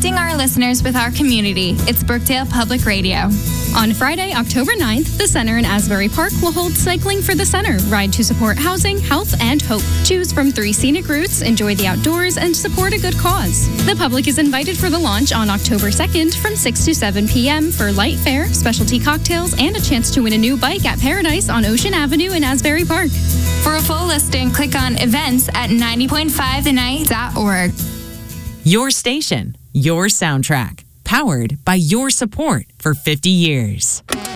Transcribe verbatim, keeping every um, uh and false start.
Connecting our listeners with our community. It's Brookdale Public Radio. On Friday, October ninth, the Center in Asbury Park will hold Cycling for the Center. Ride to support housing, health, and hope. Choose from three scenic routes, enjoy the outdoors, and support a good cause. The public is invited for the launch on October second from six to seven p.m. for light fare, specialty cocktails, and a chance to win a new bike at Paradise on Ocean Avenue in Asbury Park. For a full listing, click on events at ninety point five the night dot org. Your station, your soundtrack, powered by your support for fifty years.